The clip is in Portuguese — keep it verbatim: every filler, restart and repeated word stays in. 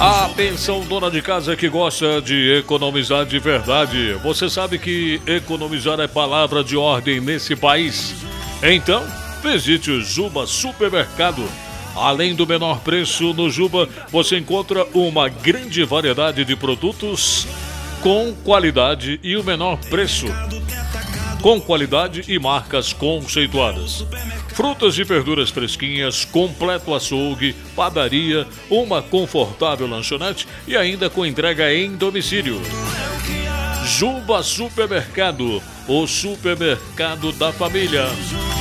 Atenção, dona de casa que gosta de economizar de verdade. Você sabe que economizar é palavra de ordem nesse país. Então, visite o Juba Supermercado. Além do menor preço no Juba, você encontra uma grande variedade de produtos com qualidade e o menor preço. Com qualidade e marcas conceituadas. Frutas e verduras fresquinhas, completo açougue, padaria, uma confortável lanchonete e ainda com entrega em domicílio. Juba Supermercado, o supermercado da família.